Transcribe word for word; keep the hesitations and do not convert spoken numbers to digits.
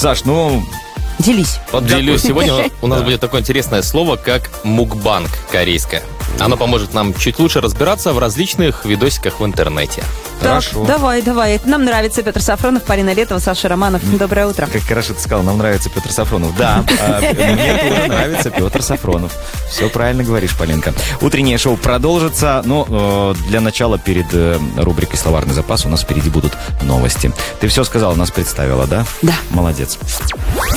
Саш, ну... Делись. Вот делюсь. Сегодня у нас будет такое интересное слово, как мукбанг корейское. Оно поможет нам чуть лучше разбираться в различных видосиках в интернете. Так, Хорошо. давай, давай. Нам нравится Петр Сафронов, Полина Летова, Саша Романов. Доброе утро. Как хорошо ты сказал, нам нравится Петр Сафронов. Да, мне тоже нравится Петр Сафронов. Все правильно говоришь, Полинка. Утреннее шоу продолжится, но для начала перед рубрикой «Словарный запас» у нас впереди будут новости. Ты все сказала, нас представила, да? Да. Молодец.